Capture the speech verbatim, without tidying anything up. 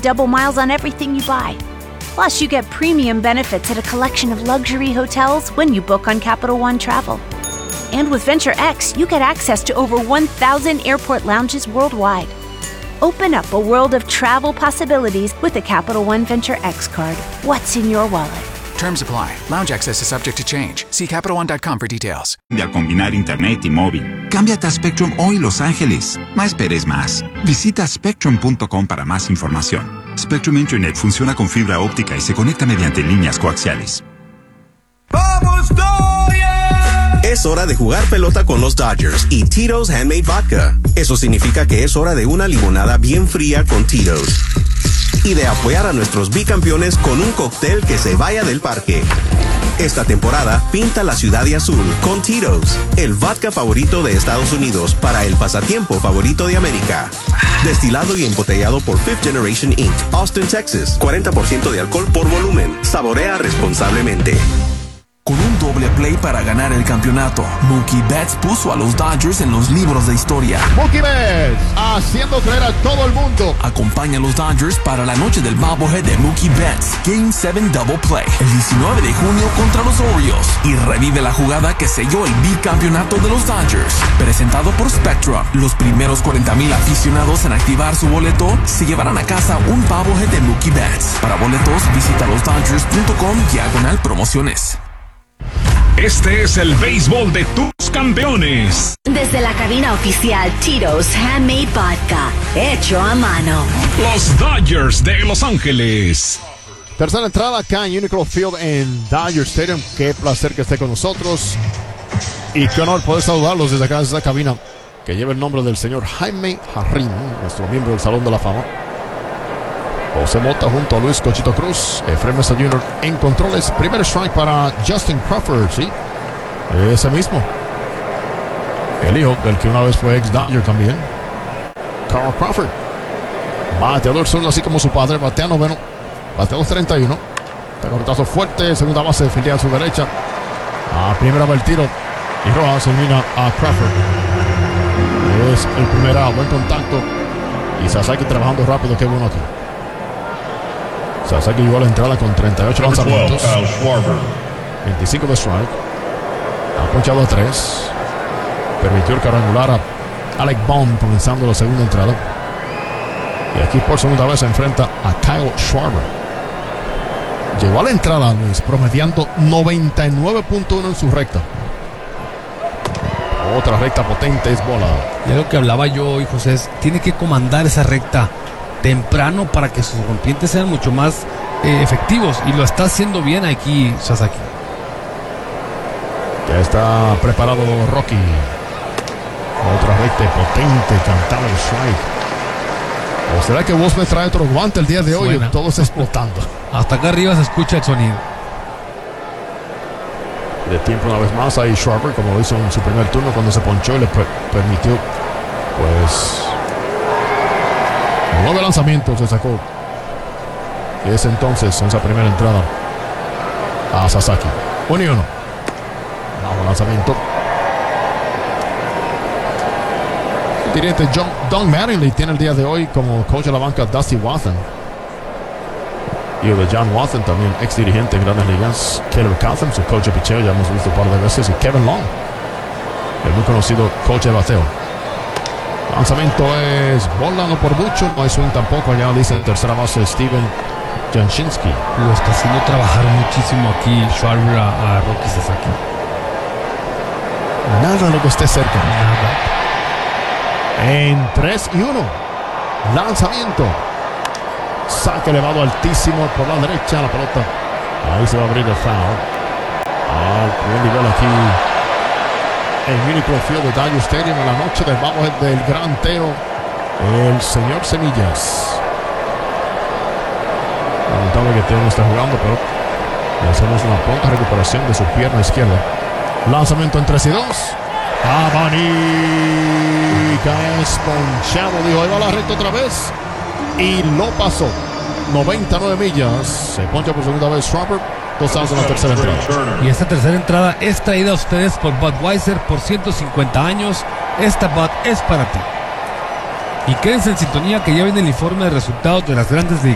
double miles on everything you buy. Plus, you get premium benefits at a collection of luxury hotels when you book on Capital One Travel. And with Venture X, you get access to over one thousand airport lounges worldwide. Open up a world of travel possibilities with the Capital One Venture X card. What's in your wallet? Terms apply. Lounge access is subject to change. See Capital One dot com for details. De combinar internet y móvil. Cámbiate a Spectrum hoy, Los Ángeles. No esperes más. Visita spectrum punto com para más información. Spectrum Internet funciona con fibra óptica y se conecta mediante líneas coaxiales. ¡Vamos, Dodgers! Es hora de jugar pelota con los Dodgers y Tito's Handmade Vodka. Eso significa que es hora de una limonada bien fría con Tito's. Y de apoyar a nuestros bicampeones con un cóctel que se vaya del parque. Esta temporada, pinta la ciudad de azul con Tito's, el vodka favorito de Estados Unidos para el pasatiempo favorito de América. Destilado y embotellado por Fifth Generation incorporated, Austin, Texas. cuarenta por ciento de alcohol por volumen. Saborea responsablemente. Con un doble play para ganar el campeonato, Mookie Betts puso a los Dodgers en los libros de historia. Mookie Betts, haciendo creer a todo el mundo. Acompaña a los Dodgers para la noche del bobblehead de Mookie Betts, Game siete Double Play, el diecinueve de junio contra los Orioles. Y revive la jugada que selló el bicampeonato de los Dodgers. Presentado por Spectrum, los primeros cuarenta mil aficionados en activar su boleto se llevarán a casa un bobblehead de Mookie Betts. Para boletos, visita los dodgers punto com diagonal promociones. Este es el béisbol de tus campeones. Desde la cabina oficial Tito's Handmade Vodka, hecho a mano. Los Dodgers de Los Ángeles. Tercera entrada acá en Unicron Field en Dodger Stadium. Qué placer que esté con nosotros. Y qué honor poder saludarlos desde acá, desde esta cabina que lleva el nombre del señor Jaime Jarrín, nuestro miembro del Salón de la Fama. José Mota junto a Luis Cochito Cruz, Efraín Mesa junior en controles. Primer strike para Justin Crawford, sí, ese mismo, el hijo del que una vez fue ex Dodger también, Carl Crawford. Bateador zurdo así como su padre, batea noveno, batea los treinta y uno. Pelotazo fuerte, segunda base, fildea a su derecha. A primera va el tiro y Rojas elimina a Crawford. Es el primer out, buen contacto. Y Sasaki trabajando rápido, qué bueno aquí. Sasaki llegó a la entrada con treinta y ocho lanzamientos, veinticinco de strike, ha ponchado a tres, permitió el cuadrangular a Alec Bohm comenzando la segunda entrada. Y aquí por segunda vez se enfrenta a Kyle Schwarber. Llegó a la entrada, Luis, promediando noventa y nueve punto uno en su recta. Otra recta potente, es bola. Y lo que hablaba yo hoy, José, es, tiene que comandar esa recta temprano para que sus rompientes sean mucho más eh, efectivos, y lo está haciendo bien aquí Sasaki. Ya está preparado Rocky. Otra recta potente, cantado el strike. ¿O será que vos me trae otro guante el día de hoy? Suena. Todo está explotando. Hasta acá arriba se escucha el sonido. De tiempo una vez más ahí Schwarber, como lo hizo en su primer turno cuando se ponchó y le per- permitió pues nueve lanzamientos se sacó. Y es entonces en esa primera entrada a Sasaki. Uno y uno. Bajo lanzamiento. El dirigente John, Don Mattingly tiene el día de hoy como coach de la banca Dusty Watson. Y de John Watson, también ex dirigente en Grandes Ligas. Caleb Cotham, su coach de picheo, ya hemos visto un par de veces. Y Kevin Long, el muy conocido coach de bateo. Lanzamiento es bola, no por mucho, no hay swing tampoco. Allá dice en tercera base Steven Janshinsky. Lo está haciendo trabajar muchísimo aquí Schwarber a, a Rocky Sasaki. Nada de lo que esté cerca. Nada. En tres y uno. Lanzamiento. Saque elevado altísimo por la derecha. La pelota. Ahí se va a abrir el foul. Al primer nivel aquí en Unicron Field de Dodger Stadium en la noche del bobblehead del Gran Teo, el señor Semillas. Lamentable que Teo no está jugando, pero le hacemos una pronta recuperación de su pierna izquierda. Lanzamiento en tres y dos. Abanica es ponchado. Dijo, ahí va la recta otra vez. Y lo pasó. noventa y nueve millas. Se poncha por segunda vez Schwarber. Dos outs en la tercera entrada. Y esta tercera entrada es traída a ustedes por Budweiser por ciento cincuenta años. Esta Bud es para ti. Y quédense en sintonía que ya viene el informe de resultados de las Grandes Ligas.